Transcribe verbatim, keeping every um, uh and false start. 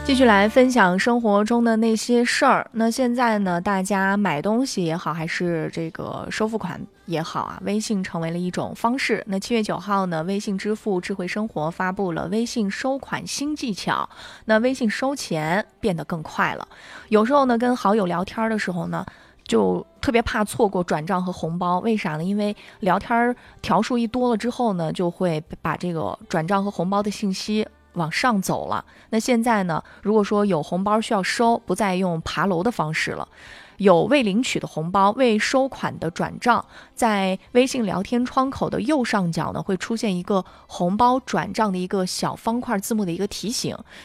继续来分享生活中的那些事儿。那现在呢，大家买东西也好，还是这个收付款也好啊，微信成为了一种方式。那七月九号呢，微信支付智慧生活发布了微信收款新技巧。那微信收钱变得更快了。有时候呢，跟好友聊天的时候呢，就特别怕错过转账和红包。为啥呢？因为聊天条数一多了之后呢，就会把这个转账和红包的信息往上走了。那现在呢，如果说有红包需要收，不再用爬楼的方式了。有未领取的红包、未收款的转账，在微信聊天窗口的右上角呢，会出现一个红包转账的一个小方块字幕的一个提醒。